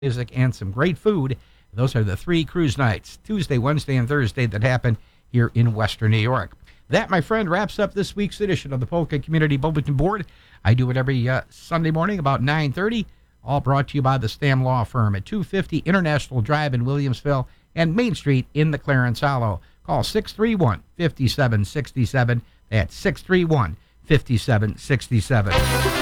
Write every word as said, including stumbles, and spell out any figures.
music, and some great food. Those are the three cruise nights, Tuesday, Wednesday, and Thursday, that happen here in Western New York. That, my friend, wraps up this week's edition of the Polka Community Bulletin Board. I do it every uh, Sunday morning about nine thirty, all brought to you by the Stam Law Firm at two fifty International Drive in Williamsville and Main Street in the Clarence Hollow. Call six three one, five seven six seven. That's six three one, five seven six seven.